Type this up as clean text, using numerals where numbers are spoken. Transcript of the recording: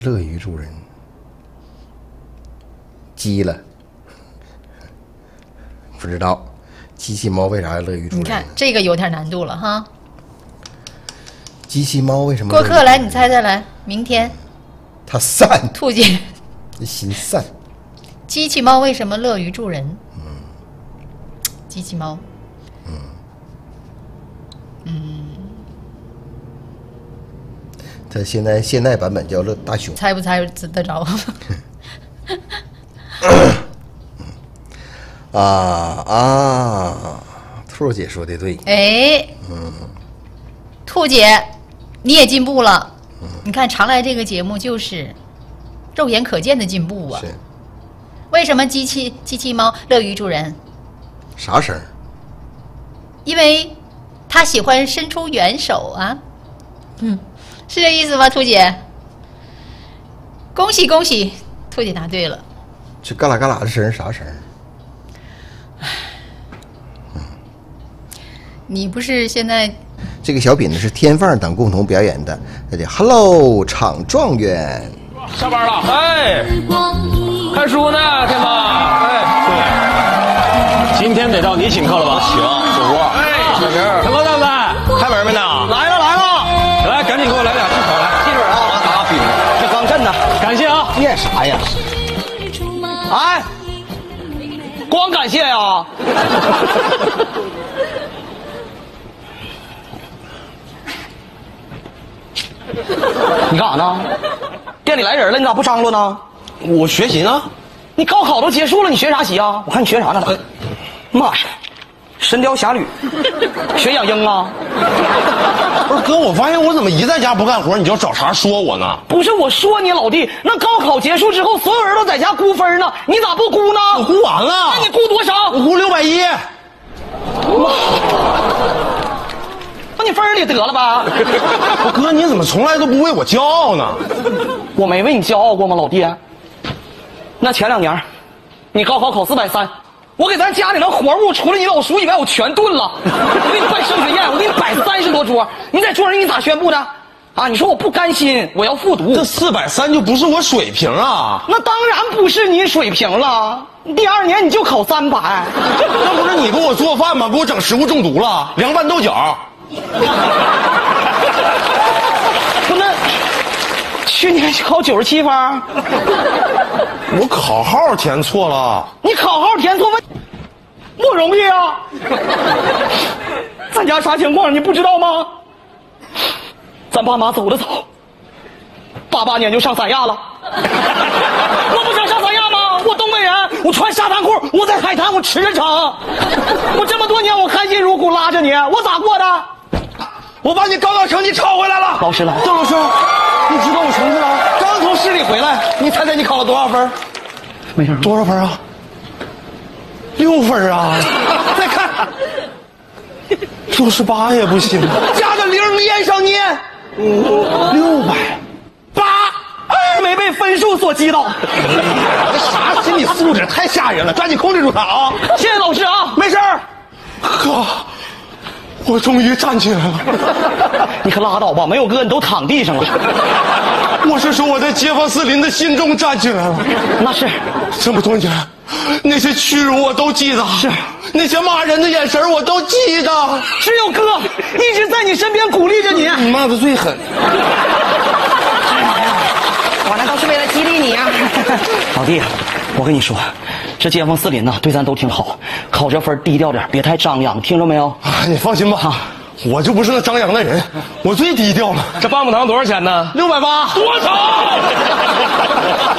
乐于助人，鸡了，不知道机器猫为啥乐于助人？ 你看这个有点难度了哈。 机器猫为什么？ 郭克来，你猜猜来，明天。 它散。 兔姐， 心散。 机器猫为什么乐于助人？机器猫。 它现代版本叫乐大熊。 猜不猜得着？ 兔姐说的对。 哎，兔姐，你也进步了。你看常来这个节目就是肉眼可见的进步啊。 是。 为什么机器猫乐于助人？ 啥声？ 因为它喜欢伸出援手啊。是这意思吗，兔姐？恭喜恭喜，兔姐答对了。 这嘎啦嘎啦的声啥声？ 你不是现在？ 这个小品呢是天放等共同表演的，叫做 “Hello 厂状元”。 下班了，哎，看书呢，天放，哎， 今天得到你请客了吧？ 行，酒窝，哎，小明， 天放在不在？开门没呢？ 来了，来，赶紧给我来俩气球来，记准啊，打饼，这刚震呢， 感谢啊！ 念啥呀？哎，光感谢呀？你干啥呢？店里来人了，你咋不张罗呢？ 我学习呢。 你高考都结束了，你学啥习啊？我看你学啥呢？妈呀，《神雕侠侣》，学养鹰啊？ 不是哥，我发现我怎么一在家不干活，你就找茬说我呢？ 不是我说你老弟，那高考结束之后，所有人都在家估分呢，你咋不估呢？ 我估完了。 那你估多少？ 我估610。 那你分儿里得了吧？ 我哥，你怎么从来都不为我骄傲呢？ 我没为你骄傲过吗，老弟？那前2年，你高考考430，我给咱家里那活物除了你老叔以外，我全炖了。我给你办升学宴，我给你摆30多桌，你在桌上你咋宣布的？啊，你说我不甘心，我要复读。 这430就不是我水平啊！ 那当然不是你水平了。第2年你就考300， 那不是你给我做饭吗？给我整食物中毒了，凉拌豆角。 不，那去年考97分， 我考号填错了。 你考号填错不容易啊！咱家啥情况你不知道吗？咱爸妈走得早，88年就上三亚了。我不想上三亚吗？我东北人，我穿沙滩裤，我在海滩，我吃着撑。我这么多年我含辛茹苦拉着你，我咋过的？ 我把你高考成绩抄回来了。 老师来了， 邓老师，你知道我成绩了？ 刚从市里回来，你猜猜你考了多少分？没事， 多少分啊？6分啊！ 再看 68也不行， 加个0连上念 600。 没被分数所击倒。 这啥心理素质太吓人了，抓紧控制住他啊！ 谢谢老师啊， 没事儿。哥，我终于站起来了。 你可拉倒吧，没有哥你都躺地上了。 我是说我在街坊四邻的心中站起来了。 那是这么多年，那些屈辱我都记得， 是那些骂人的眼神我都记得。 只有哥一直在你身边鼓励着你。 你骂的最狠。 我那都是为了激励你啊。老弟，我跟你说，这街坊四邻呐对咱都挺好，考这分低调点，别太张扬，听着没有？ 啊，你放心吧，我就不是那张扬的人，我最低调了。 这棒棒糖多少钱呢？ 680。 多少？